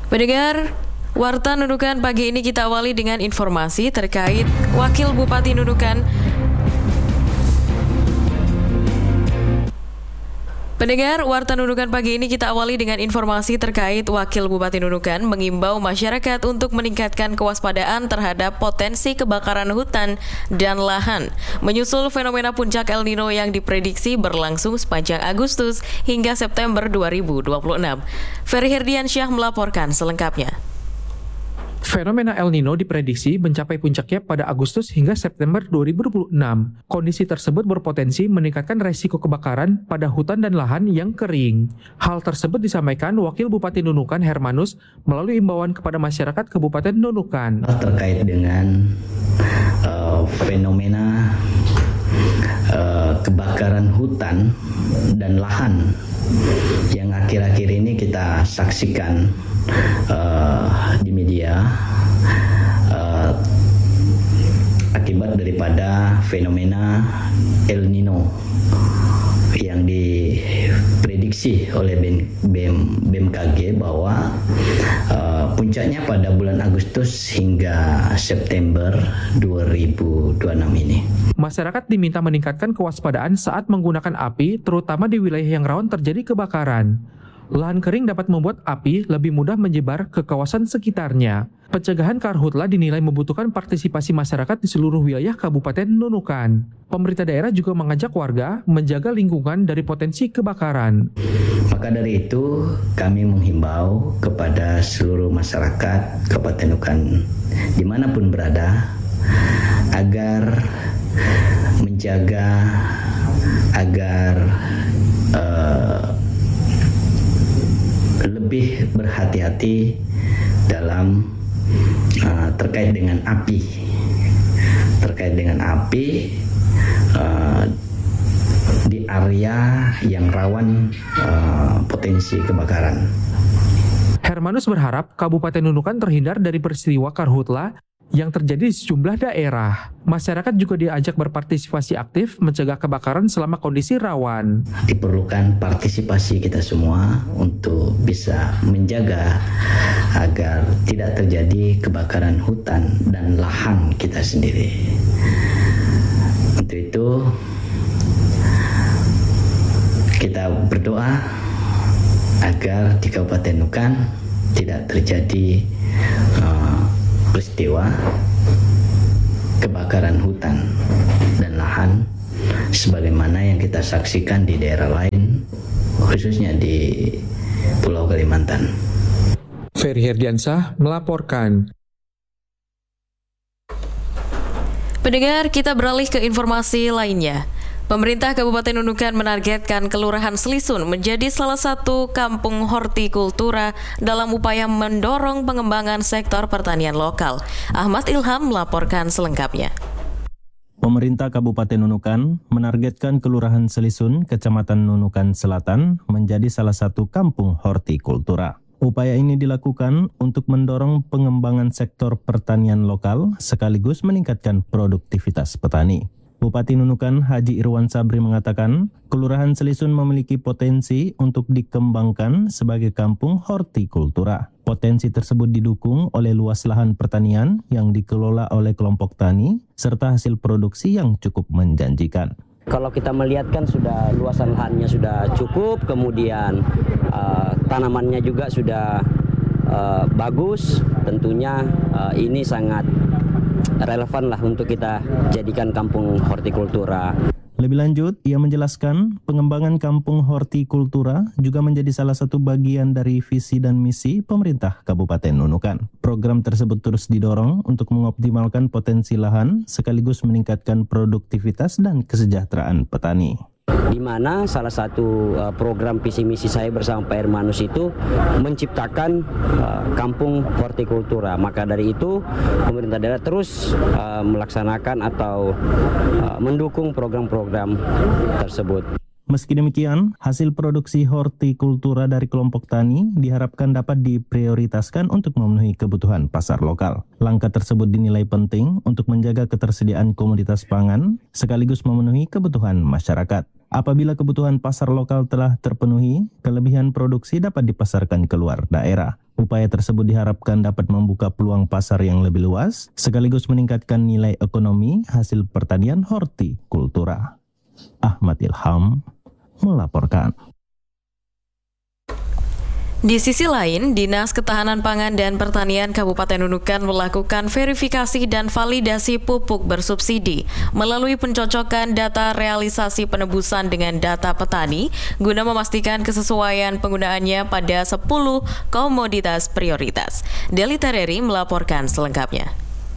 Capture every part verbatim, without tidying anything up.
Pendengar, Warta Nunukan pagi ini kita awali dengan informasi terkait Wakil Bupati Nunukan. Pendengar, Warta Nunukan pagi ini kita awali dengan informasi terkait Wakil Bupati Nunukan mengimbau masyarakat untuk meningkatkan kewaspadaan terhadap potensi kebakaran hutan dan lahan, menyusul fenomena puncak El Nino yang diprediksi berlangsung sepanjang Agustus hingga September dua ribu dua puluh enam. Ferry Herdiansyah melaporkan selengkapnya. Fenomena El Nino diprediksi mencapai puncaknya pada Agustus hingga September dua ribu dua puluh enam. Kondisi tersebut berpotensi meningkatkan resiko kebakaran pada hutan dan lahan yang kering. Hal tersebut disampaikan Wakil Bupati Nunukan Hermanus melalui imbauan kepada masyarakat Kabupaten Nunukan. Terkait dengan uh, fenomena uh, kebakaran hutan dan lahan yang akhir-akhir ini kita saksikan uh, di media uh, akibat daripada fenomena El Nino yang diprediksi oleh B M K G bahwa uh, puncaknya pada bulan Agustus hingga September dua ribu dua puluh enam ini. Masyarakat diminta meningkatkan kewaspadaan saat menggunakan api, terutama di wilayah yang rawan terjadi kebakaran. Lahan kering dapat membuat api lebih mudah menyebar ke kawasan sekitarnya. Pencegahan karhutla dinilai membutuhkan partisipasi masyarakat di seluruh wilayah Kabupaten Nunukan. Pemerintah daerah juga mengajak warga menjaga lingkungan dari potensi kebakaran. Maka dari itu kami menghimbau kepada seluruh masyarakat Kabupaten Nunukan dimanapun berada agar menjaga agar uh, lebih berhati-hati dalam uh, terkait dengan api terkait dengan api uh, di area yang rawan uh, potensi kebakaran. Hermanus berharap Kabupaten Nunukan terhindar dari peristiwa karhutla yang terjadi di sejumlah daerah. Masyarakat juga diajak berpartisipasi aktif mencegah kebakaran selama kondisi rawan. Diperlukan partisipasi kita semua untuk bisa menjaga agar tidak terjadi kebakaran hutan dan lahan kita sendiri. Untuk itu kita berdoa agar di Kabupaten Nunukan tidak terjadi uh, peristiwa kebakaran hutan dan lahan sebagaimana yang kita saksikan di daerah lain, khususnya di Pulau Kalimantan. Ferry Herdiansyah melaporkan. Pendengar, kita beralih ke informasi lainnya. Pemerintah Kabupaten Nunukan menargetkan Kelurahan Selisun menjadi salah satu kampung hortikultura dalam upaya mendorong pengembangan sektor pertanian lokal. Ahmad Ilham melaporkan selengkapnya. Pemerintah Kabupaten Nunukan menargetkan Kelurahan Selisun, Kecamatan Nunukan Selatan menjadi salah satu kampung hortikultura. Upaya ini dilakukan untuk mendorong pengembangan sektor pertanian lokal sekaligus meningkatkan produktivitas petani. Bupati Nunukan Haji Irwan Sabri mengatakan, Kelurahan Selisun memiliki potensi untuk dikembangkan sebagai kampung hortikultura. Potensi tersebut didukung oleh luas lahan pertanian yang dikelola oleh kelompok tani, serta hasil produksi yang cukup menjanjikan. Kalau kita melihat kan sudah luasan lahannya sudah cukup, kemudian uh, tanamannya juga sudah uh, bagus, tentunya uh, ini sangat relevan lah untuk kita jadikan kampung hortikultura. Lebih lanjut, ia menjelaskan pengembangan kampung hortikultura juga menjadi salah satu bagian dari visi dan misi pemerintah Kabupaten Nunukan. Program tersebut terus didorong untuk mengoptimalkan potensi lahan sekaligus meningkatkan produktivitas dan kesejahteraan petani. Di mana salah satu uh, program visi misi saya bersama Pak Hermanus itu menciptakan uh, kampung hortikultura. Maka dari itu pemerintah daerah terus uh, melaksanakan atau uh, mendukung program-program tersebut. Meski demikian, hasil produksi hortikultura dari kelompok tani diharapkan dapat diprioritaskan untuk memenuhi kebutuhan pasar lokal. Langkah tersebut dinilai penting untuk menjaga ketersediaan komoditas pangan sekaligus memenuhi kebutuhan masyarakat. Apabila kebutuhan pasar lokal telah terpenuhi, kelebihan produksi dapat dipasarkan keluar daerah. Upaya tersebut diharapkan dapat membuka peluang pasar yang lebih luas, sekaligus meningkatkan nilai ekonomi hasil pertanian hortikultura. Ahmad Ilham melaporkan. Di sisi lain, Dinas Ketahanan Pangan dan Pertanian Kabupaten Nunukan melakukan verifikasi dan validasi pupuk bersubsidi melalui pencocokan data realisasi penebusan dengan data petani guna memastikan kesesuaian penggunaannya pada sepuluh komoditas prioritas. Deli Tereri melaporkan selengkapnya.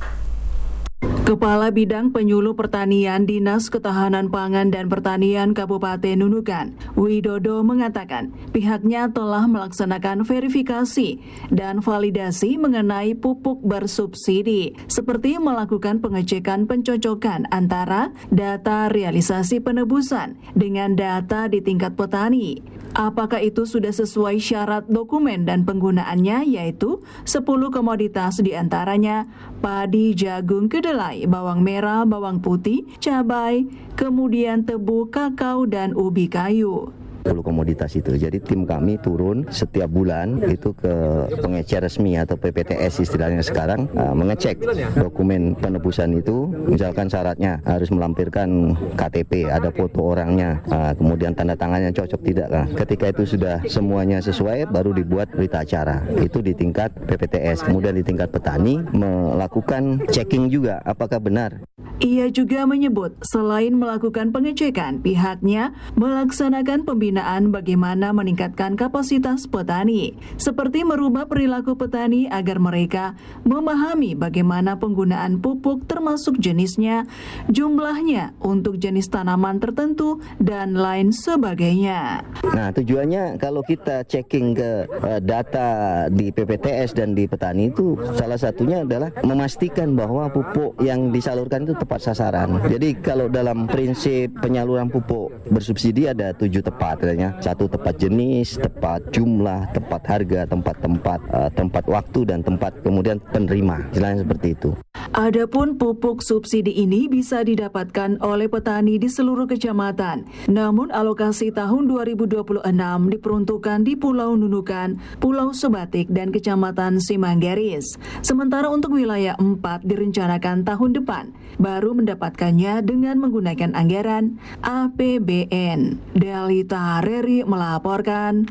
Kepala Bidang Penyuluh Pertanian Dinas Ketahanan Pangan dan Pertanian Kabupaten Nunukan, Widodo mengatakan pihaknya telah melaksanakan verifikasi dan validasi mengenai pupuk bersubsidi, seperti melakukan pengecekan pencocokan antara data realisasi penebusan dengan data di tingkat petani. Apakah itu sudah sesuai syarat dokumen dan penggunaannya, yaitu sepuluh komoditas diantaranya padi, jagung, kedelai, bawang merah, bawang putih, cabai, kemudian tebu, kakao, dan ubi kayu. sepuluh komoditas itu. Jadi tim kami turun setiap bulan itu ke pengecer resmi atau P P T S istilahnya sekarang, uh, mengecek dokumen penebusan itu, misalkan syaratnya harus melampirkan K T P, ada foto orangnya, uh, kemudian tanda tangannya cocok tidak. Nah, ketika itu sudah semuanya sesuai, baru dibuat berita acara. Itu di tingkat P P T S. Kemudian di tingkat petani melakukan checking juga apakah benar. Ia juga menyebut selain melakukan pengecekan, pihaknya melaksanakan pembinaan bagaimana meningkatkan kapasitas petani, seperti merubah perilaku petani agar mereka memahami bagaimana penggunaan pupuk termasuk jenisnya, jumlahnya untuk jenis tanaman tertentu, dan lain sebagainya. Nah, tujuannya kalau kita checking ke uh, data di P P T S dan di petani itu salah satunya adalah memastikan bahwa pupuk yang disalurkan itu tepat sasaran. Jadi kalau dalam prinsip penyaluran pupuk bersubsidi ada tujuh tepat, katanya. Satu tepat jenis, tepat jumlah, tepat harga, tempat-tempat, uh, tempat waktu, dan tempat kemudian penerima. Istilahnya seperti itu. Adapun pupuk subsidi ini bisa didapatkan oleh petani di seluruh kecamatan. Namun alokasi tahun dua ribu dua puluh enam diperuntukkan di Pulau Nunukan, Pulau Sebatik, dan Kecamatan Simanggaris. Sementara untuk wilayah empat direncanakan tahun depan, baru mendapatkannya dengan menggunakan anggaran A P B N. Deli Tereri melaporkan.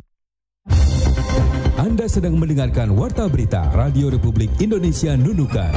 Anda sedang mendengarkan Warta Berita Radio Republik Indonesia Nunukan.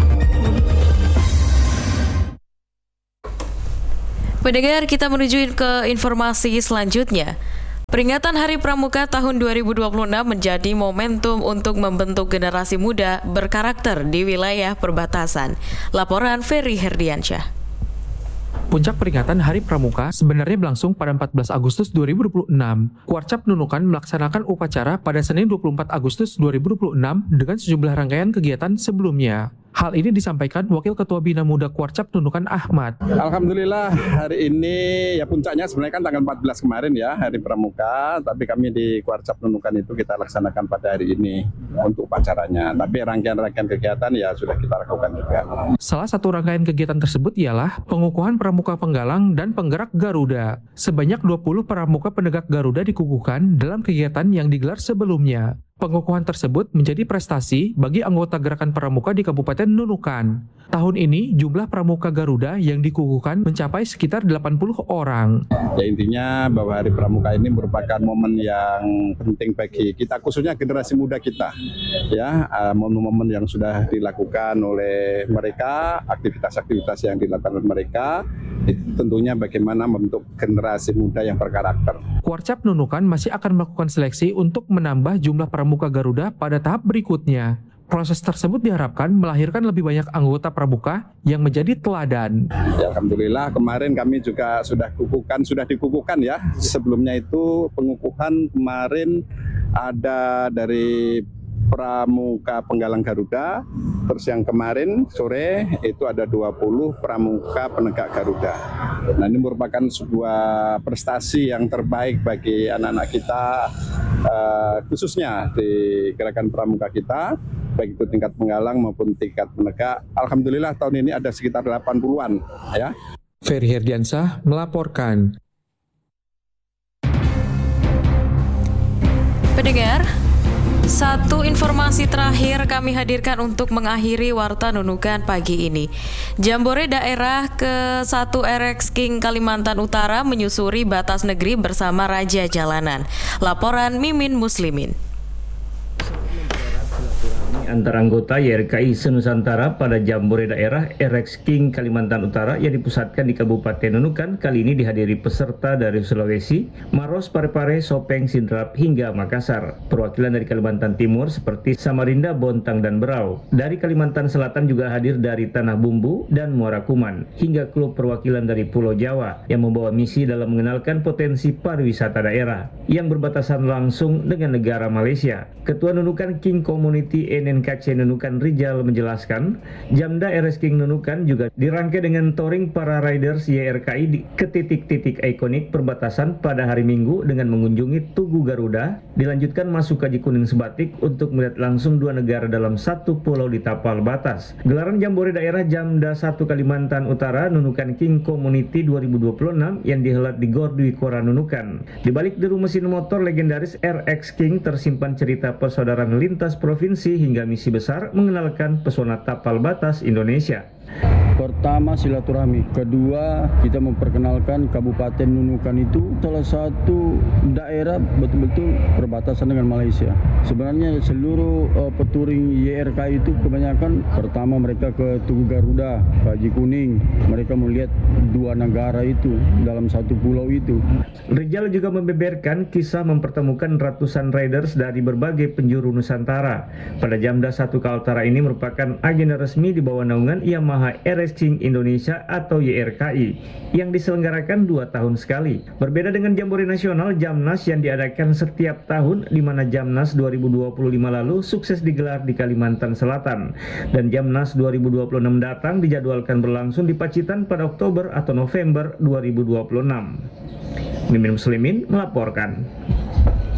Pendengar, kita menuju ke informasi selanjutnya. Peringatan Hari Pramuka tahun dua ribu dua puluh enam menjadi momentum untuk membentuk generasi muda berkarakter di wilayah perbatasan. Laporan Ferry Herdiansyah. Puncak peringatan Hari Pramuka sebenarnya berlangsung pada empat belas Agustus dua ribu dua puluh enam. Kuarcap Nunukan melaksanakan upacara pada Senin dua puluh empat Agustus dua ribu dua puluh enam dengan sejumlah rangkaian kegiatan sebelumnya. Hal ini disampaikan Wakil Ketua Bina Muda Kuarcap Nunukan Ahmad. Alhamdulillah hari ini ya puncaknya sebenarnya kan tanggal empat belas kemarin ya Hari Pramuka, tapi kami di Kuarcap Nunukan itu kita laksanakan pada hari ini untuk upacaranya. Tapi rangkaian-rangkaian kegiatan ya sudah kita lakukan juga. Salah satu rangkaian kegiatan tersebut ialah pengukuhan pramuka penggalang dan penggerak Garuda. Sebanyak dua puluh pramuka penegak Garuda dikukuhkan dalam kegiatan yang digelar sebelumnya. Pengukuhan tersebut menjadi prestasi bagi anggota gerakan pramuka di Kabupaten Nunukan. Tahun ini jumlah pramuka Garuda yang dikukuhkan mencapai sekitar delapan puluh orang. Ya intinya bahwa Hari Pramuka ini merupakan momen yang penting bagi kita, khususnya generasi muda kita. Ya, momen-momen yang sudah dilakukan oleh mereka, aktivitas-aktivitas yang dilakukan oleh mereka, itu tentunya bagaimana membentuk generasi muda yang berkarakter. Kuarcap Nunukan masih akan melakukan seleksi untuk menambah jumlah pramuka Garuda pada tahap berikutnya. Proses tersebut diharapkan melahirkan lebih banyak anggota pramuka yang menjadi teladan. Ya, alhamdulillah kemarin kami juga sudah kukukan, sudah dikukuhkan ya. Sebelumnya itu pengukuhan kemarin ada dari pramuka penggalang Garuda, terus yang kemarin sore itu ada dua puluh pramuka penegak Garuda. Nah, ini merupakan sebuah prestasi yang terbaik bagi anak-anak kita, uh, khususnya di gerakan pramuka kita, baik itu tingkat penggalang maupun tingkat penegak. Alhamdulillah tahun ini ada sekitar delapan puluhan ya. Ferry Herdiansah melaporkan. Pendengar, satu informasi terakhir kami hadirkan untuk mengakhiri Warta Nunukan pagi ini. Jambore daerah ke satu R X King Kalimantan Utara menyusuri batas negeri bersama Raja Jalanan. Laporan Mimin Muslimin. Antara anggota Y R K I se-Nusantara pada Jambore daerah R X King Kalimantan Utara yang dipusatkan di Kabupaten Nunukan kali ini dihadiri peserta dari Sulawesi, Maros, Parepare, Sopeng, Sidrap hingga Makassar. Perwakilan dari Kalimantan Timur seperti Samarinda, Bontang, dan Berau. Dari Kalimantan Selatan juga hadir dari Tanah Bumbu dan Muara Kuman, hingga klub perwakilan dari Pulau Jawa yang membawa misi dalam mengenalkan potensi pariwisata daerah yang berbatasan langsung dengan negara Malaysia. Ketua Nunukan King Community N N K C Nunukan Rijal menjelaskan, Jamda R S King Nunukan juga dirangkai dengan touring para riders Y R K I di, ke titik-titik ikonik perbatasan pada hari Minggu dengan mengunjungi Tugu Garuda, dilanjutkan masuk Kaji Kuning Sebatik untuk melihat langsung dua negara dalam satu pulau di tapal batas. Gelaran Jambore daerah Jamda satu Kalimantan Utara Nunukan King Community dua ribu dua puluh enam yang dihelat di Gor Dwi Kora Nunukan. Di balik deru mesin motor legendaris R X King tersimpan cerita persaudaraan lintas provinsi hingga misi besar mengenalkan pesona tapal batas Indonesia. Pertama silaturahmi, kedua kita memperkenalkan Kabupaten Nunukan itu salah satu daerah betul-betul perbatasan dengan Malaysia. Sebenarnya seluruh uh, peturing Y R K itu kebanyakan pertama mereka ke Tugu Garuda, Kaji Kuning, mereka melihat dua negara itu dalam satu pulau itu. Rijal juga membeberkan kisah mempertemukan ratusan riders dari berbagai penjuru Nusantara. Pada Jamda satu Kaltara ini merupakan agenda resmi di bawah naungan Yamaha R S King Indonesia atau Y R K I yang diselenggarakan dua tahun sekali. Berbeda dengan Jambore Nasional Jamnas yang diadakan setiap tahun, di mana Jamnas dua ribu dua puluh lima lalu sukses digelar di Kalimantan Selatan dan Jamnas dua ribu dua puluh enam datang dijadwalkan berlangsung di Pacitan pada Oktober atau November dua ribu dua puluh enam. Mimin Muslimin melaporkan.